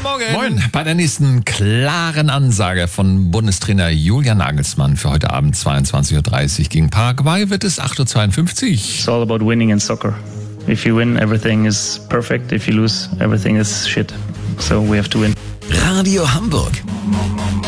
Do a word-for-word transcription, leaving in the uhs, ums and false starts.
Morgen. Moin. Bei der nächsten klaren Ansage von Bundestrainer Julian Nagelsmann für heute Abend zweiundzwanzig Uhr dreißig gegen Paraguay wird es acht Uhr zweiundfünfzig. It's all about winning in soccer. If you win, everything is perfect. If you lose, everything is shit. So we have to win. Radio Hamburg.